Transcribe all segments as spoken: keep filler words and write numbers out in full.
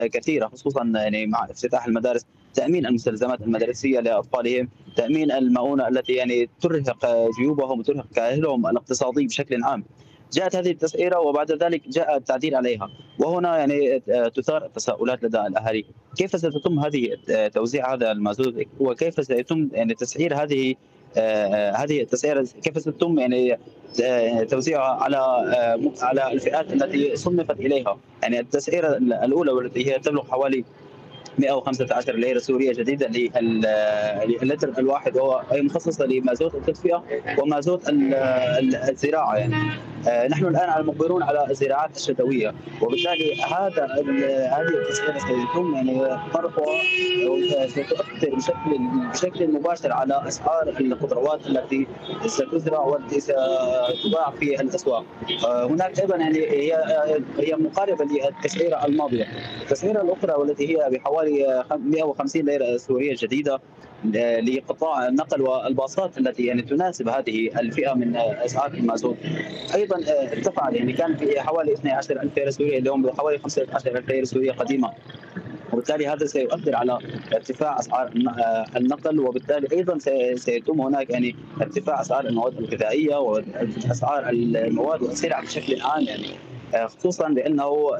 كثيرة، خصوصًا يعني مع افتتاح المدارس، تأمين المستلزمات المدرسية لأطفالهم، تأمين المؤونة التي يعني ترهق جيوبهم وترهق كاهلهم الاقتصادي بشكل عام. جاءت هذه التسعيرة وبعد ذلك جاء التعديل عليها، وهنا يعني آآ تثار التساؤلات لدى الأهالي، كيف ستتم هذه آآ توزيع هذا المازوت، وكيف سيتم يعني تسعير هذه آآ هذه التسعيرة، كيف ستتم يعني آآ توزيعها على آآ م على الفئات التي صُنِّفت إليها. يعني التسعيرة ال الأولى والتي هي تبلغ حوالي مئة وخمسة عشر ليرة سورية جديدة لل للتر الواحد، وهو أي مخصصة لمازوت التدفئة ومازوت ال ال الزراعة يعني. آآ نحن الآن على مُقبلون على الزراعات الشتوية، وبالتالي هذا ال هذه التسعيرة سيتم يعني طرحها وستؤثر بشكل بشكل مباشر على أسعار الخضروات التي ستُزرع والتي ستُباع في الأسواق. آآ هناك أيضًا يعني هي هي مقاربة للتسعيرة الماضية. التسعيرة الأخرى والتي هي بحوالي خ مئة وخمسين ليرة سورية جديدة ل لقطاع النقل والباصات التي يعني تناسب هذه الفئة من أسعار المازوت. أيضًا آآ ارتفع، يعني كان في حوالي اثنتي عشرة ألف ليرة سورية، اليوم بحوالي خمسة عشر ألف ليرة سورية قديمة. وبالتالي هذا سيؤثر على ارتفاع اسعار الن- آه، النقل، وبالتالي ايضا سي- سيتم هناك يعني ارتفاع اسعار المواد الغذائيه واسعار المواد والسلع بشكل عام يعني. آه، خصوصا لانه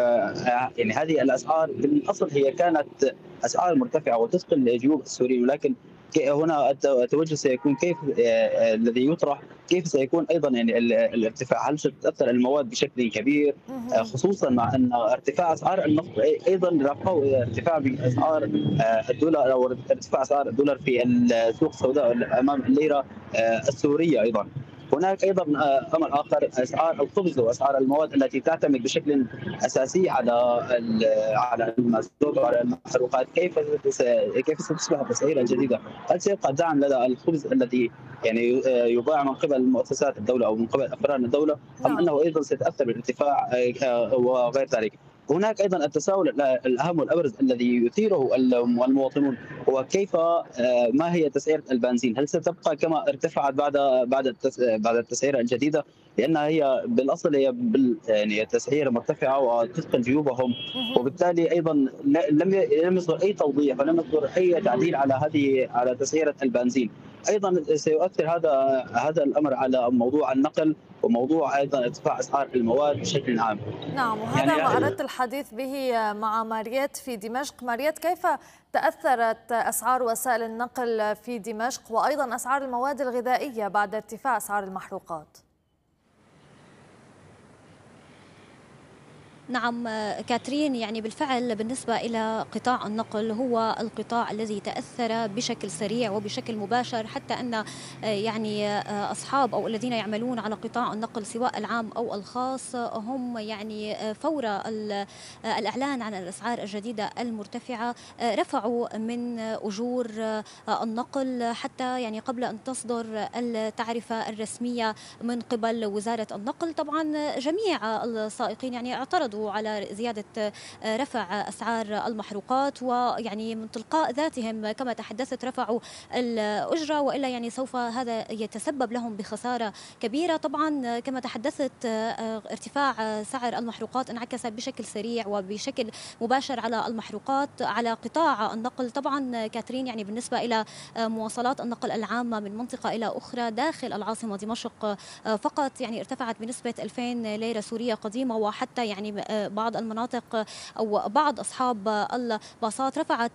آه، يعني هذه الاسعار بالاصل هي كانت اسعار مرتفعه وتثقل جيوب السوريين، ولكن ك- هنا الت- التوجه سيكون كيف آه، آه، الذي يطرح كيف سيكون ايضا يعني ال- الارتفاع، هل ستتاثر المواد بشكل كبير؟ آه، اهم. خصوصا مع ان ارتفاع اسعار النفط أي- ايضا رافقه ارتفاع باسعار آه، الدولار، او ارتفاع اسعار الدولار في السوق السوداء امام الليره آه، السوريه ايضا. هناك ايضا آه، امر اخر، اسعار الخبز واسعار المواد التي تعتمد بشكل اساسي على ال- على المازوت وعلى المحروقات، كيف س- كيف ستصبح التسعيره الجديده؟ هل سيبقى الدعم لدى الخبز الذي يعني آه، يباع من قبل مؤسسات الدوله او من قبل افراد الدوله، ام نعم. انه ايضا سيتاثر بالارتفاع آه، وغير ذلك؟ هناك ايضا التساؤل الاهم والابرز الذي يثيره المواطنون، هو كيف آه، ما هي تسعيره البنزين؟ هل ستبقى كما ارتفعت بعد بعد التس- بعد التسعيره الجديده؟ لانها هي بالاصل هي بال يعني التسعيره مرتفعه وتثقل جيوبهم، اهم. وبالتالي ايضا ل- لم ي- لم يصدر اي توضيح ولم يصدر اي تعديل على هذه على تسعيره البنزين. ايضا سيؤثر هذا هذا الامر على موضوع النقل وموضوع ايضا ارتفاع اسعار المواد بشكل عام. نعم، وهذا يعني ما أردت الحديث به مع ماريت في دمشق. ماريت، كيف تأثرت أسعار وسائل النقل في دمشق وأيضا أسعار المواد الغذائية بعد ارتفاع أسعار المحروقات؟ نعم كاترين، يعني بالفعل بالنسبة إلى قطاع النقل هو القطاع الذي تأثر بشكل سريع وبشكل مباشر، حتى أن آه، يعني آه، أصحاب أو الذين يعملون على قطاع النقل سواء العام أو الخاص آه، هم يعني آه، فور ال- آه، الإعلان عن الأسعار الجديدة المرتفعة آه، رفعوا من أجور آه، النقل حتى يعني قبل أن تصدر التعرفة الرسمية من قبل وزارة النقل. طبعا جميع السائقين يعني اعترضوا على زيادة رفع أسعار المحروقات، ويعني من تلقاء ذاتهم كما تحدثت رفعوا الأجرة، وإلا يعني سوف هذا يتسبب لهم بخسارة كبيرة. طبعا كما تحدثت ارتفاع سعر المحروقات انعكس بشكل سريع وبشكل مباشر على المحروقات على قطاع النقل. طبعا كاترين، يعني بالنسبة إلى مواصلات النقل العامة من منطقة إلى أخرى داخل العاصمة دمشق فقط يعني ارتفعت بنسبة ألفين ليرة سورية قديمة، وحتى يعني بعض المناطق أو بعض أصحاب الباصات رفعت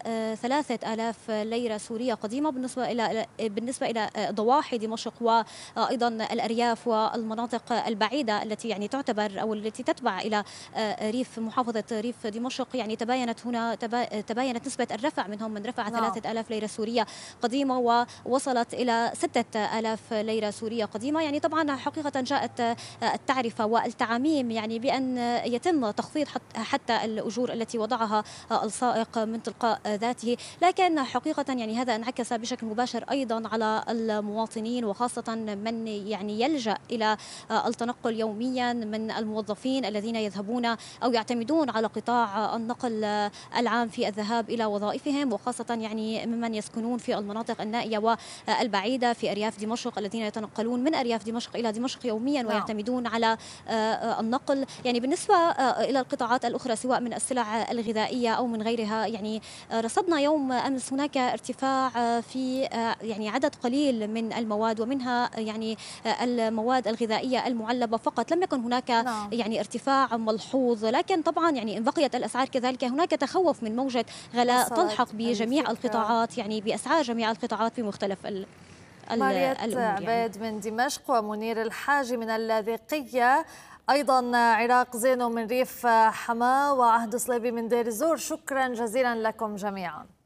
ثلاثة آلاف ليرة سورية قديمة بالنسبة إلى بالنسبة إلى ضواحي دمشق وأيضا الأرياف والمناطق البعيدة التي يعني تعتبر أو التي تتبع إلى ريف محافظة ريف دمشق. يعني تباينت هنا تباينت نسبة الرفع منهم، من رفع نعم. ثلاثة آلاف ليرة سورية قديمة ووصلت إلى ستة آلاف ليرة سورية قديمة. يعني طبعا حقيقة جاءت التعرفة والتعميم يعني بأن يتم تخفيض حتى الأجور التي وضعها السائق من تلقاء ذاته، لكن حقيقة يعني هذا انعكس بشكل مباشر أيضا على المواطنين، وخاصة من يعني يلجأ إلى التنقل يوميا من الموظفين الذين يذهبون أو يعتمدون على قطاع النقل العام في الذهاب إلى وظائفهم، وخاصة يعني ممن يسكنون في المناطق النائية والبعيدة في أرياف دمشق الذين يتنقلون من أرياف دمشق إلى دمشق يوميا نعم. ويعتمدون على النقل. يعني بالنسبة بالنسبة إلى القطاعات الأخرى سواء من السلع الغذائية أو من غيرها، يعني رصدنا يوم أمس هناك ارتفاع في يعني عدد قليل من المواد، ومنها يعني المواد الغذائية المعلبة فقط. لم يكن هناك نعم. يعني ارتفاع ملحوظ، لكن طبعا يعني إن بقيت الأسعار كذلك هناك تخوف من موجة غلاء تلحق بجميع القطاعات، يعني بأسعار جميع القطاعات في مختلف ال ماريت عبيد يعني. من دمشق، ومنير الحاجي من اللاذقية، أيضا عراق زينو من ريف حماة، وعهد صليبي من دير الزور. شكرا جزيلا لكم جميعا.